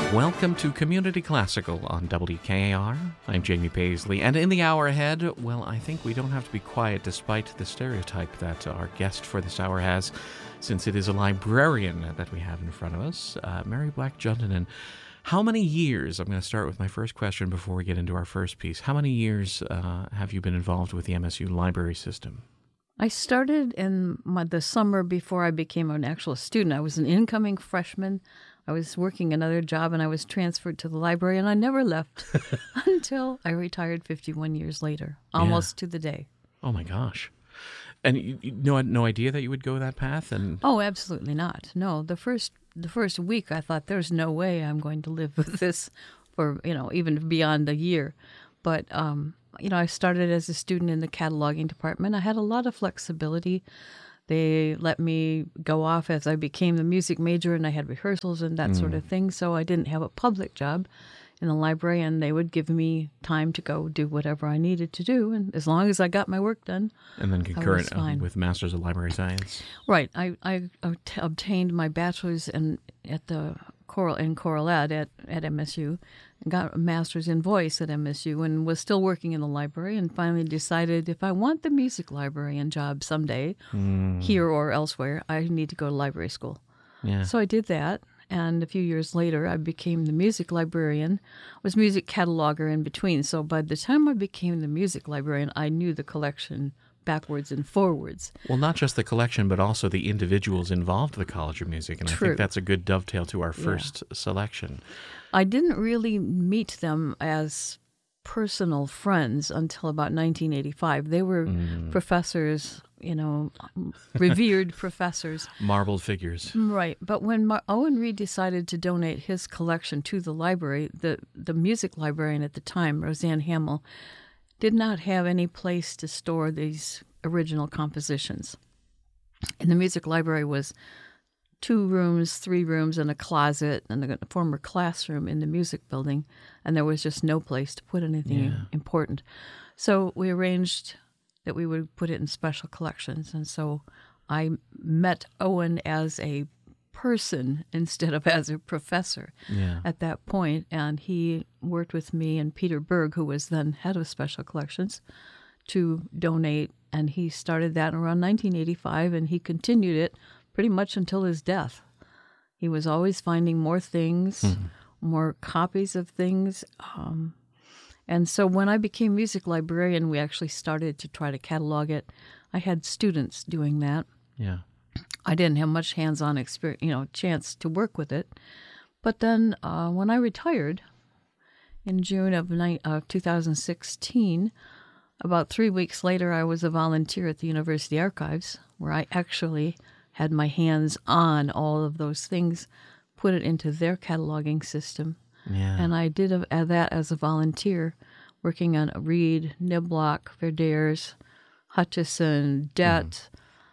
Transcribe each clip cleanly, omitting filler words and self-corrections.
Welcome to Community Classical on WKAR. I'm Jamie Paisley, and in the hour ahead, well, I think we don't have to be quiet despite the stereotype that our guest for this hour has, since it is a librarian that we have in front of us, Mary Black Juntonen. How many years, I'm going to start with my first question before we get into our first piece, how many years have you been involved with the MSU library system? I started in the summer before I became an actual student. I was an incoming freshman. I was working another job, and I was transferred to the library, and I never left until I retired 51 years later, almost to the day. Oh, my gosh. And you had no idea that you would go that path? Oh, absolutely not. No, the first week I thought there's no way I'm going to live with this for, even beyond a year. But, I started as a student in the cataloging department. I had a lot of flexibility. They let me go off as I became the music major, and I had rehearsals and that sort of thing. So I didn't have a public job in the library, and they would give me time to go do whatever I needed to do. And as long as I got my work done, and then concurrent with Masters of Library Science. Right. I obtained my bachelor's in choral ed at MSU, and got a master's in voice at MSU, and was still working in the library, and finally decided if I want the music librarian job someday, here or elsewhere, I need to go to library school. Yeah. So I did that, and a few years later, I became the music librarian, was music cataloger in between. So by the time I became the music librarian, I knew the collection backwards and forwards. Well, not just the collection, but also the individuals involved in the College of Music. And True. I think that's a good dovetail to our first selection. I didn't really meet them as personal friends until about 1985. They were professors, revered professors. Marbled figures. Right. But when Owen Reed decided to donate his collection to the library, the music librarian at the time, Roseanne Hamill, did not have any place to store these original compositions. And the music library was 2 rooms, 3 rooms, and a closet, and a former classroom in the music building, and there was just no place to put anything important. So we arranged that we would put it in special collections, and so I met Owen as a person instead of as a professor at that point, and he worked with me and Peter Berg, who was then head of special collections, to donate, and he started that around 1985, and he continued it pretty much until his death. He was always finding more things, more copies of things, and so when I became music librarian, we actually started to try to catalog it. I had students doing that. Yeah. I didn't have much hands-on experience, chance to work with it. But then when I retired in June of 2016, about 3 weeks later, I was a volunteer at the University Archives, where I actually had my hands on all of those things, put it into their cataloging system. Yeah. And I did that as a volunteer, working on Reed, Niblock, Verders, Hutchison, Dett,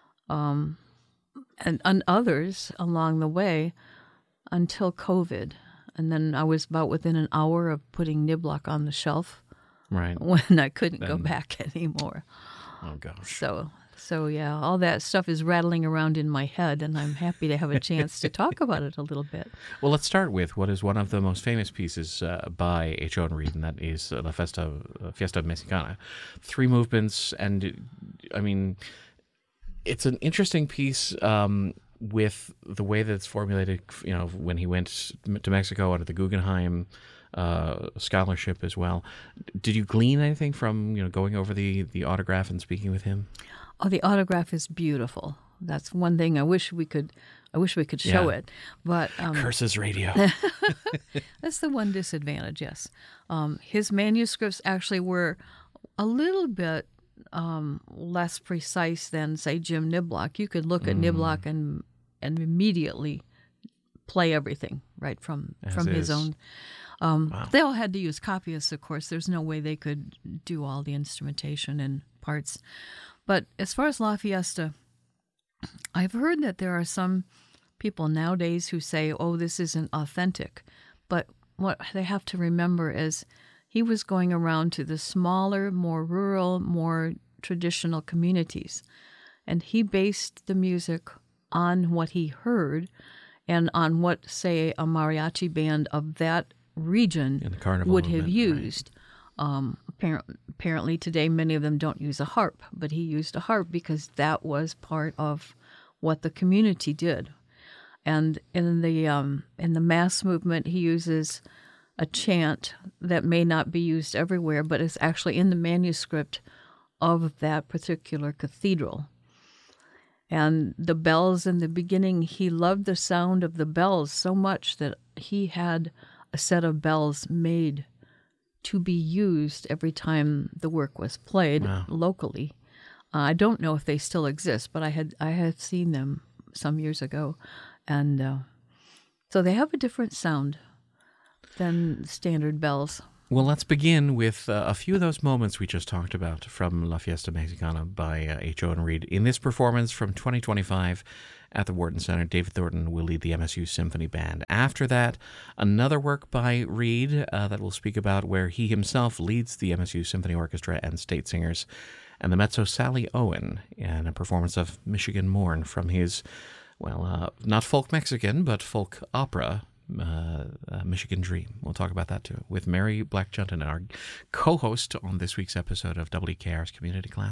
and others along the way until COVID. And then I was about within an hour of putting Niblock on the shelf, right, when I couldn't go back anymore. Oh, gosh. So yeah, all that stuff is rattling around in my head, and I'm happy to have a chance to talk about it a little bit. Well, let's start with what is one of the most famous pieces by H. Owen Reed, and that is La Fiesta Mexicana. 3 movements, and I mean, it's an interesting piece with the way that it's formulated, when he went to Mexico under the Guggenheim scholarship as well. Did you glean anything from, going over the autograph and speaking with him? Oh, the autograph is beautiful. That's one thing I wish we could show it. But curses radio. That's the one disadvantage, yes. His manuscripts actually were a little bit less precise than, say, Jim Niblock. You could look at Niblock and immediately play everything right from his own. Wow. They all had to use copyists, of course. There's no way they could do all the instrumentation and parts. But as far as La Fiesta, I've heard that there are some people nowadays who say, oh, this isn't authentic. But what they have to remember is he was going around to the smaller, more rural, more traditional communities. And he based the music on what he heard and on what, say, a mariachi band of that region In the carnival would have movement, used. Apparently today many of them don't use a harp, but he used a harp because that was part of what the community did. And in the mass movement, he uses a chant that may not be used everywhere, but is actually in the manuscript of that particular cathedral. And the bells in the beginning, he loved the sound of the bells so much that he had a set of bells made to be used every time the work was played locally. I don't know if they still exist, but I had seen them some years ago, and so they have a different sound than standard bells. Well, let's begin with a few of those moments we just talked about from La Fiesta Mexicana by H. Owen Reed. In this performance from 2025 at the Wharton Center, David Thornton will lead the MSU Symphony Band. After that, another work by Reed that we'll speak about where he himself leads the MSU Symphony Orchestra and state singers, and the mezzo Sally Owen in a performance of Michigan Morn from his, not folk Mexican, but folk opera, Michigan Dream. We'll talk about that too with Mary Black Junton, our co-host on this week's episode of WKR's Community Class.